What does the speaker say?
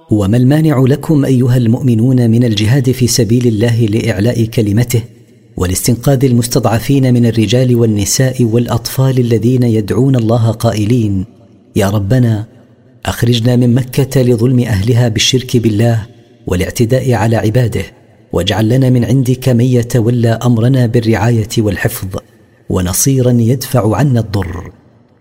وما المانع لكم أيها المؤمنون من الجهاد في سبيل الله لإعلاء كلمته ولاستنقاذ المستضعفين من الرجال والنساء والأطفال الذين يدعون الله قائلين: يا ربنا أخرجنا من مكة لظلم أهلها بالشرك بالله والاعتداء على عباده، واجعل لنا من عندك من يتولى أمرنا بالرعاية والحفظ ونصيرا يدفع عنا الضر.